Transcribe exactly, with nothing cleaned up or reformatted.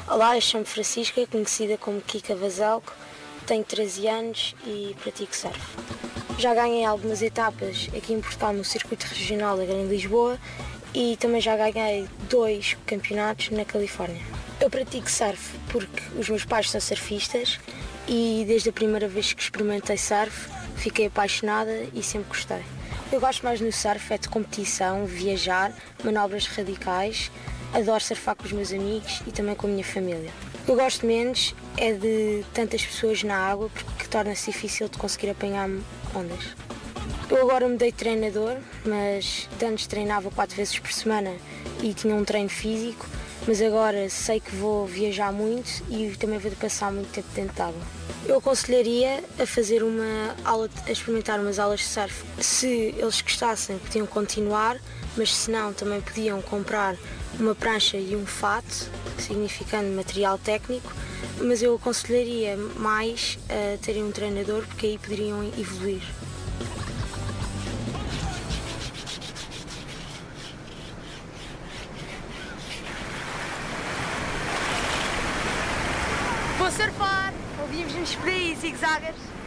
Olá, eu chamo Francisca, conhecida como Kika Vazelco, tenho treze anos e pratico surf. Já ganhei algumas etapas aqui em Portugal no circuito regional da Grande Lisboa e também já ganhei dois campeonatos na Califórnia. Eu pratico surf porque os meus pais são surfistas e desde a primeira vez que experimentei surf fiquei apaixonada e sempre gostei. Eu gosto mais no surf é de competição, viajar, manobras radicais. Adoro surfar com os meus amigos e também com a minha família. O que eu gosto menos é de tantas pessoas na água porque torna-se difícil de conseguir apanhar ondas. Eu agora mudei de treinador, mas antes treinava quatro vezes por semana e tinha um treino físico, mas agora sei que vou viajar muito e também vou passar muito tempo dentro de água. Eu aconselharia a fazer uma aula, a experimentar umas aulas de surf. Se eles gostassem, podiam continuar, mas se não, também podiam comprar uma prancha e um fato, significando material técnico, mas eu aconselharia mais a terem um treinador porque aí poderiam evoluir. Vou surfar! Ouvimos-nos por aí, zigue-zagas.